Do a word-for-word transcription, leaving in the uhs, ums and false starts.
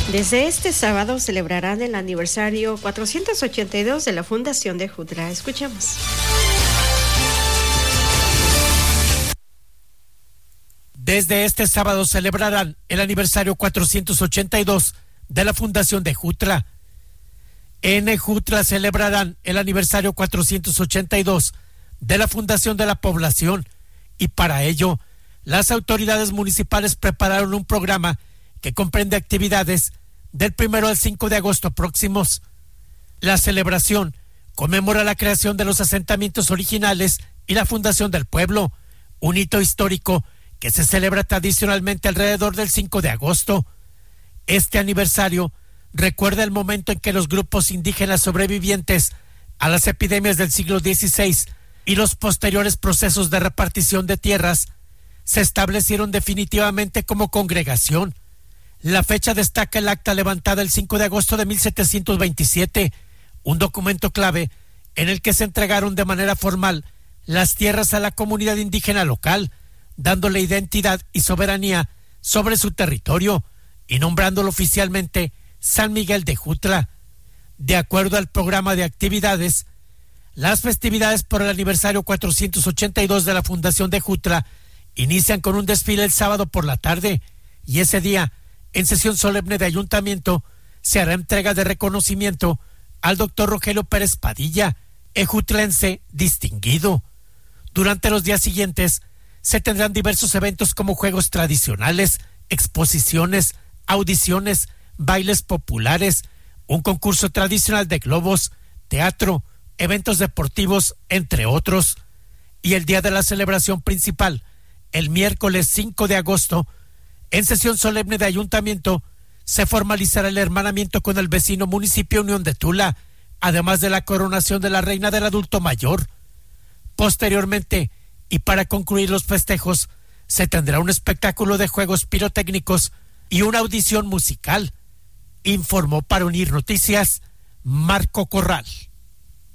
Desde este sábado celebrarán el aniversario cuatrocientos ochenta y dos de la fundación de Jutla. Escuchemos. Desde este sábado celebrarán el aniversario cuatrocientos ochenta y dos de la fundación de Jutla. En Jutla celebrarán el aniversario cuatrocientos ochenta y dos de la fundación de la población y para ello las autoridades municipales prepararon un programa que comprende actividades del primero al cinco de agosto próximos. La celebración conmemora la creación de los asentamientos originales y la fundación del pueblo, un hito histórico que se celebra tradicionalmente alrededor del cinco de agosto. Este aniversario recuerda el momento en que los grupos indígenas sobrevivientes a las epidemias del siglo dieciséis y los posteriores procesos de repartición de tierras se establecieron definitivamente como congregación. La fecha destaca el acta levantada el cinco de agosto de mil setecientos veintisiete, un documento clave en el que se entregaron de manera formal las tierras a la comunidad indígena local, dándole identidad y soberanía sobre su territorio y nombrándolo oficialmente San Miguel de Jutla. De acuerdo al programa de actividades, las festividades por el aniversario cuatrocientos ochenta y dos de la fundación de Jutla inician con un desfile el sábado por la tarde y ese día, en sesión solemne de ayuntamiento, se hará entrega de reconocimiento al doctor Rogelio Pérez Padilla, ejutlense distinguido. Durante los días siguientes se tendrán diversos eventos como juegos tradicionales, exposiciones, audiciones, bailes populares, un concurso tradicional de globos, teatro, eventos deportivos, entre otros. Y el día de la celebración principal, el miércoles cinco de agosto, en sesión solemne de ayuntamiento, se formalizará el hermanamiento con el vecino municipio Unión de Tula, además de la coronación de la reina del adulto mayor. Posteriormente, y para concluir los festejos, se tendrá un espectáculo de juegos pirotécnicos y una audición musical. Informó para Unir Noticias, Marco Corral.